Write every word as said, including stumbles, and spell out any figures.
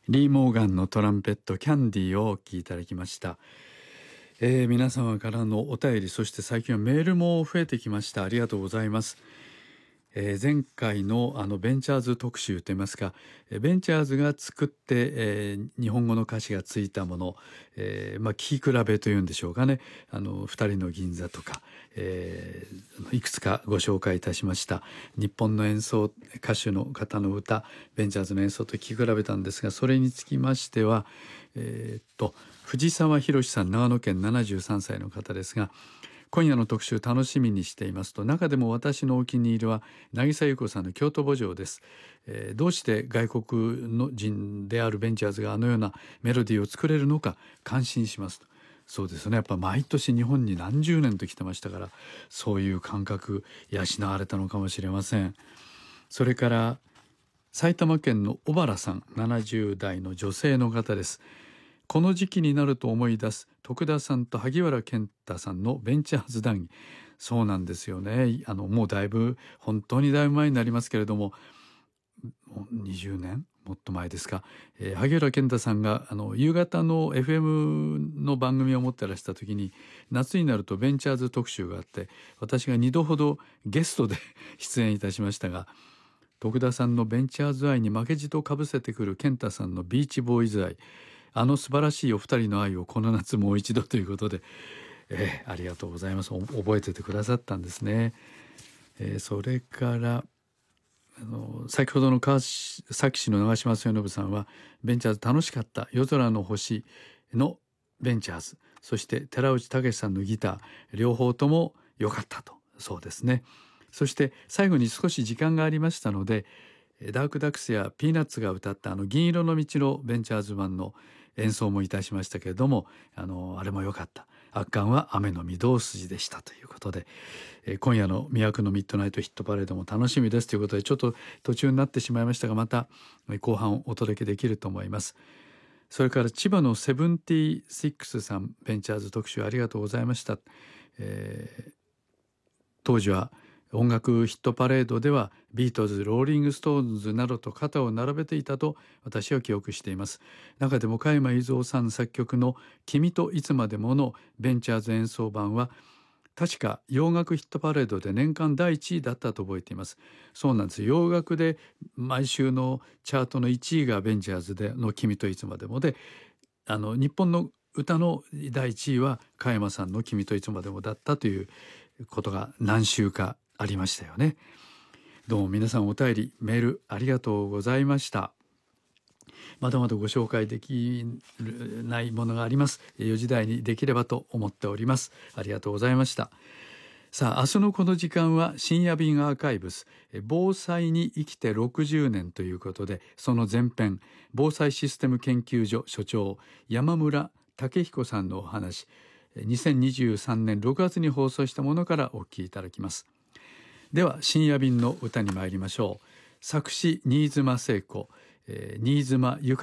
リー・モーガンのトランペットキャンディーをお聴きいただきました。えー、皆様からのお便り、そして最近はメールも増えてきました。ありがとうございます。えー、前回のあのベンチャーズ特集といいますか、ベンチャーズが作って、えー、日本語の歌詞がついたもの、えーまあ、聴き比べというんでしょうかね、あの二人の銀座とか、えー、いくつかご紹介いたしました。日本の演奏歌手の方の歌、ベンチャーズの演奏と聴き比べたんですが、それにつきましては、えー、っと藤沢博さん、長野県ななじゅうさんさいの方ですが、今夜の特集楽しみにしていますと、中でも私のお気に入りは渚優子さんの京都慕情です。えー、どうして外国の人であるベンチャーズがあのようなメロディーを作れるのか感心しますと。そうですね、やっぱ毎年日本に何十年と来てましたから、そういう感覚養われたのかもしれません。それから埼玉県の小原さん、ななじゅう代の女性の方です。この時期になると思い出す徳田さんと萩原健太さんのベンチャーズ談義。そうなんですよね。あのもうだいぶ本当にだいぶ前になりますけれども、にじゅうねんもっと前ですか、えー、萩原健太さんがあの夕方の エフエム の番組を持ってらした時に、夏になるとベンチャーズ特集があって、私がにどほどゲストで出演いたしましたが、徳田さんのベンチャーズ愛に負けじとかぶせてくる健太さんのビーチボーイズ愛、あの素晴らしいお二人の愛をこの夏もう一度ということで、えー、ありがとうございます。覚えててくださったんですね。えー、それからあの先ほどの川崎市の長嶋末信さんは、ベンチャーズ楽しかった、夜空の星のベンチャーズ、そして寺内武さんのギター、両方とも良かったと。そうですね。そして最後に少し時間がありましたので、ダークダックスやピーナッツが歌ったあの銀色の道のベンチャーズ版の演奏もいたしましたけれども、あのあれも良かった。圧巻は雨の御堂筋でしたということで、えー、今夜の魅惑のミッドナイトヒットパレードも楽しみですということで、ちょっと途中になってしまいましたが、また後半お届けできると思います。それから千葉のセブンティシックスさん、ベンチャーズ特集ありがとうございました。えー、当時は音楽ヒットパレードではビートルズ、ローリングストーンズなどと肩を並べていたと私は記憶しています。中でも加山雄三さん作曲の君といつまでものベンチャーズ演奏版は確か洋楽ヒットパレードで年間だいいちいだったと覚えています。そうなんです。洋楽で毎週のチャートのいちいがベンチャーズでの君といつまでもで、あの日本の歌のだいいちいは加山さんの君といつまでもだったということが何週かありましたよね。どうも皆さんお便りメールありがとうございました。まだまだご紹介できないものがあります。よじ台にできればと思っております。ありがとうございました。さあ、明日のこの時間は深夜便アーカイブス、防災に生きてろくじゅうねんということで、その前編、防災システム研究所所長山村武彦さんのお話、にせんにじゅうさんねんろくがつに放送したものからお聞きいただきます。では深夜便の歌に参りましょう。作詞新妻聖子、えー、新妻ゆか